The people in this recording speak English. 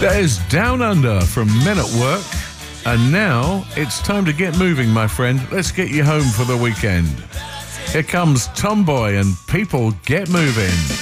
There's Down Under from Men at Work. And now it's time to get moving, my friend. Let's get you home for the weekend. Here comes Tomboy and People Get Moving.